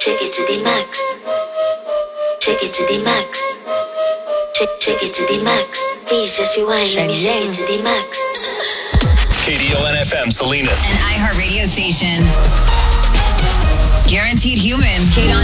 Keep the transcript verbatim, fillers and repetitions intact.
Take it to the max. Take it to the max. Take, take it to the max. Please just rewind. Let me take it to the max. K D O N F M, Salinas. An iHeart radio station. Guaranteed human. Kate on